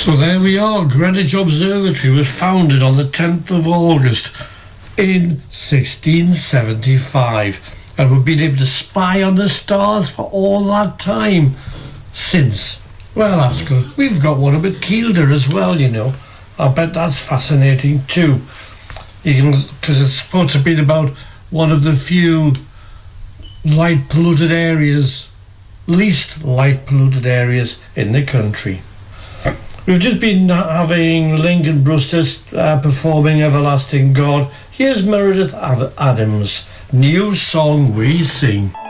So there we are. Greenwich Observatory was founded on the 10th of August in 1675, and we've been able to spy on the stars for all that time since. Well, that's good. We've got one up at Kielder as well, you know. I bet that's fascinating too. Because it's supposed to be about one of the few light polluted areas, least light polluted areas in the country. We've just been having Lincoln Brewster's performing Everlasting God. Here's Meredith Adams' new song we sing.